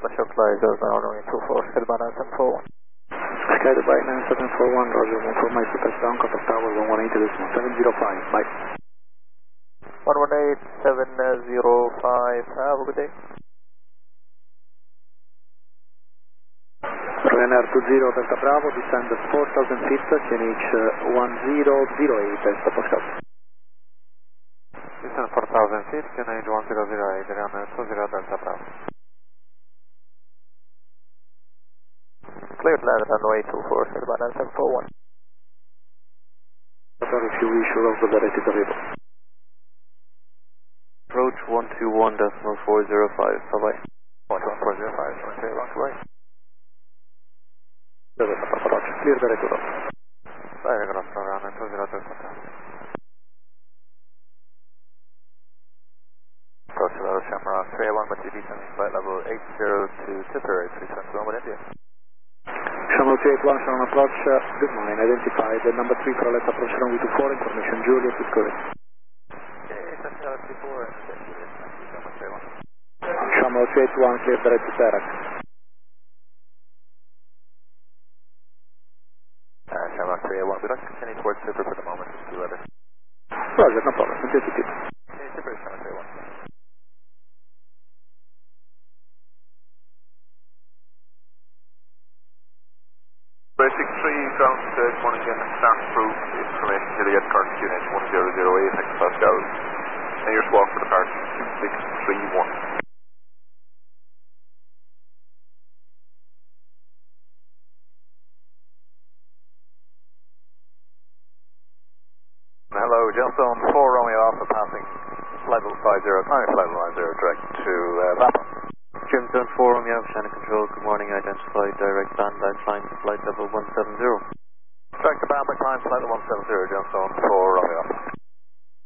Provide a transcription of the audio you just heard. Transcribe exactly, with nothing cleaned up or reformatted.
Bishop flight zero zero runway two four, Silva nine seven four one. Sky Dubai nine seven four one, Roger, one for my super down, contact tower one one eight seven zero five, bye. one one eight seven zero five, have a good day. Ryanair two zero Delta Bravo, descend four thousand feet, Q N H one zero zero eight, Delta Pascal. Descend four thousand feet, Q N H one zero zero eight, Ryanair two zero Delta Bravo. Cleared land runway two four, Silva nine seven four one. If you wish, you also direct it available. Approach one two one decimal four zero five, bye bye. one two one four zero five, okay, long way. Clear direct to us. Direct to us, around two zero Delta Bravo. Approach level Shamrock three one, but you descending flight level eight zero two Tipper, three seven two one, India. Shamrock two eight one, Shamrock approach, uh, good morning, identified, uh, number three for let's approach runway two four, information Juliet is correct. Okay, Shamrock two four, and Juliet, thank you so much, three one. Shamrock two eight one, clear direct to Terak. Uh, Shamrock three eight one, we don't continue towards Tipper for the moment, just do weather. Roger, no problem, continue to keep. Okay, Tipper, Shamrock three eight one. Basic three, ground stage one again, start proof, information Juliet, card Q N H one zero zero eight, hectopascal. Mayor's walk for the card two six three one. Hello, Gemstone four Romeo Alpha passing flight level five zero, climbing flight level nine zero direct to uh, Lapa. Gemstone four Romeo, Shannon Control, good morning, identified direct standby climb flight level one seven zero. Direct to Bamber, climb flight level one seven zero, Gemstone four Romeo Alpha.